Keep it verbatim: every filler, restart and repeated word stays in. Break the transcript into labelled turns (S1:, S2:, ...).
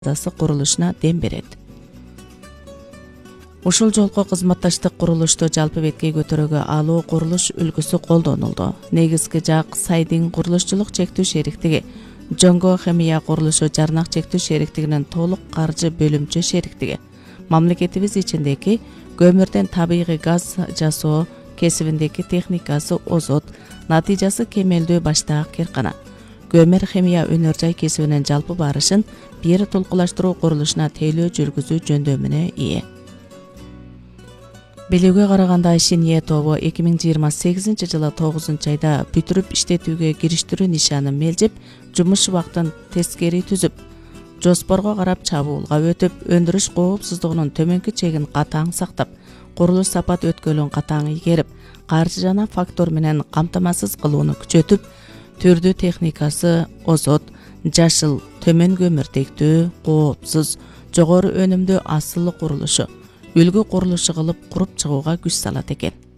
S1: базасы курулушуна дем берет. Ушул жолку кызматташтык курулушту жалпы бетке көтөрүүгө алуу курулуш үлгүсү колдонулду. Негизги жак Сайдин курулушчулук чектүү шериктиги, Жоңго Хемия курулушу жарнак чектүү шериктигинин толук каржы бөлүмчө шериктиги, мамлекетибиз ичиндеги көмүрдөн табигый газ жасоо кесибиндеги техникасы озот, натыйжасы кемелдүү баштаак киркана. Көмүр химия өнөр жай кесибинин жалпы барышын бир толкулаштыруу курулушуна тейлөө жүргүзүү жөндөмүнө ээ. Билүүгө караганда Шинье тобу эки миң жыйырма сегизинчи жылы тогузунчу айда бүтүрүп иштетүүгө кириштирүү нишанын мелжип, жумуш убактын тескери түзүп, жоспорго карап чабуулга өтүп, өндүрүш коопсуздугунун төмөнкү чегин катаң сактап, курулуш сапат өткөлүн катаң ийгерип, каржы жана фактор менен камтамасыз кылууну күчөтүп, түрдүү техникасы озот, жашыл, төмөн көмүртектүү, коопсуз, жогору өнүмдүү асыллы курулушу, үлгү курулушу кылып куруп чыгууга күч салат экен.